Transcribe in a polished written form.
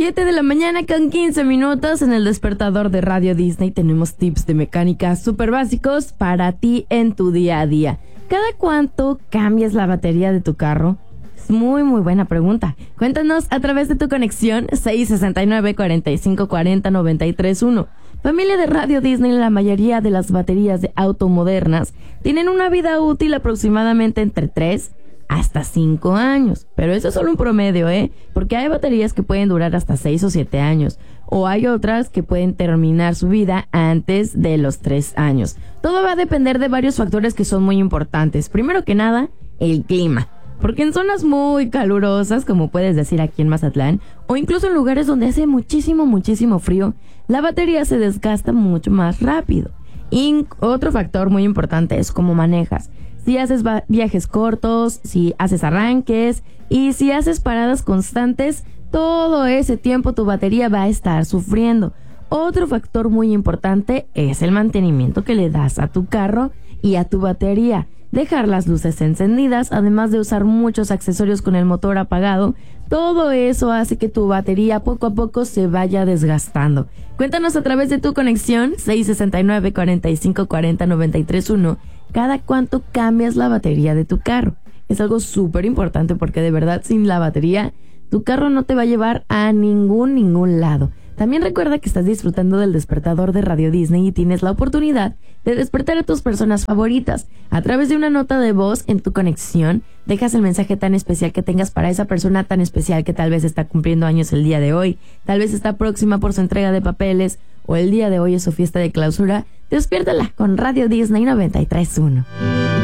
7 de la mañana con 15 minutos en el despertador de Radio Disney. Tenemos tips de mecánica súper básicos para ti en tu día a día. ¿Cada cuánto cambias la batería de tu carro? Es muy buena pregunta. Cuéntanos a través de tu conexión 669-4540-931. Familia de Radio Disney, la mayoría de las baterías de auto modernas tienen una vida útil aproximadamente entre 3 hasta 5 años. Pero eso es solo un promedio, porque hay baterías que pueden durar hasta 6 o 7 años. O hay otras que pueden terminar su vida antes de los 3 años. Todo va a depender de varios factores que son muy importantes. Primero que nada, el clima. Porque en zonas muy calurosas, como puedes decir aquí en Mazatlán, o incluso en lugares donde hace muchísimo frío, la batería se desgasta mucho más rápido. Y otro factor muy importante es cómo manejas. Si haces viajes cortos, si haces arranques y si haces paradas constantes, todo ese tiempo tu batería va a estar sufriendo. Otro factor muy importante es el mantenimiento que le das a tu carro y a tu batería. Dejar las luces encendidas, además de usar muchos accesorios con el motor apagado, todo eso hace que tu batería poco a poco se vaya desgastando. Cuéntanos a través de tu conexión 669-4540-931 cada cuánto cambias la batería de tu carro. Es algo súper importante porque de verdad sin la batería tu carro no te va a llevar a ningún lado. También recuerda que estás disfrutando del despertador de Radio Disney y tienes la oportunidad de despertar a tus personas favoritas. A través de una nota de voz en tu conexión, dejas el mensaje tan especial que tengas para esa persona tan especial que tal vez está cumpliendo años el día de hoy, tal vez está próxima por su entrega de papeles o el día de hoy es su fiesta de clausura. Despiértala con Radio Disney 93.1.